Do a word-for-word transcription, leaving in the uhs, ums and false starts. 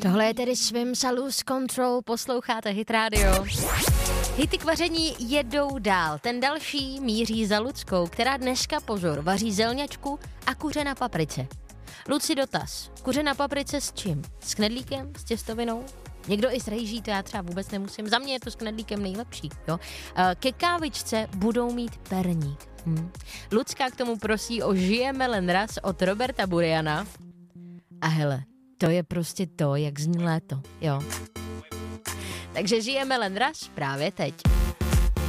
Tohle je tedy Swim Salus Control, posloucháte Hit Radio. Hity k vaření jedou dál. Ten další míří za Luckou, která dneska, pozor, vaří zelňačku a kuře na paprice. Luci, dotaz. Kuře na paprice s čím? S knedlíkem? S těstovinou? Někdo i s rejží, to já třeba vůbec nemusím. Za mě je to s knedlíkem nejlepší. Jo? Ke kávičce budou mít perník. Hm. Lucka k tomu prosí o Žije Melen raz od Roberta Buriana. A hele, to je prostě to, jak zní léto. Jo. Takže Žije Melen raz právě teď.